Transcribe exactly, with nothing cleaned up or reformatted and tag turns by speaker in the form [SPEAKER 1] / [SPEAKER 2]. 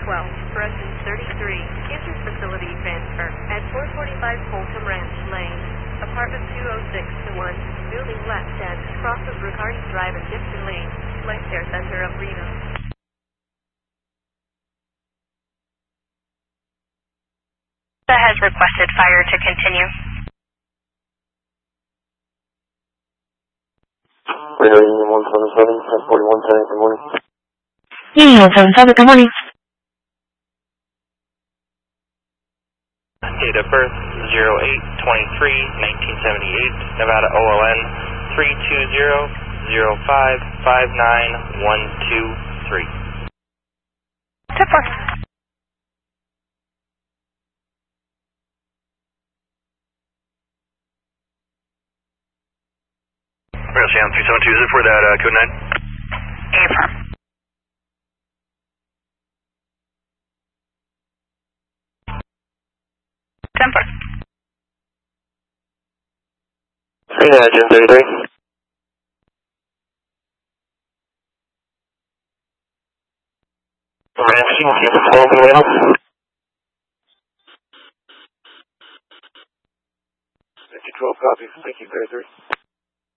[SPEAKER 1] twelve for engine thirty-three. Inter-facility transfer at four forty-five Fulton Ranch Lane, apartment two oh six to one, building left and crosses Riccardi Drive and Gibson Lane, Life Care Center of Reno.
[SPEAKER 2] That has requested fire to continue.
[SPEAKER 3] Reno Union one seven seven, ten forty-one ten, good morning.
[SPEAKER 2] Union one seven seven, good morning.
[SPEAKER 4] Date of birth zero eight twenty-three nineteen seventy-eight, Nevada O L N three two zero zero five five nine one two three.
[SPEAKER 2] Super.
[SPEAKER 5] We're going to stay on three seven two, is it for that uh, code nine?
[SPEAKER 2] Affirm. Temper.
[SPEAKER 3] Three engine thirty-three. Ramsey, you have twelve in Reno. twelve copies, thank you, thirty-three.